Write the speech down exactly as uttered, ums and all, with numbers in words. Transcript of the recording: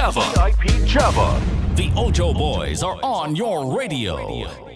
Java. V I P Java. The Ojo Boys are on your radio.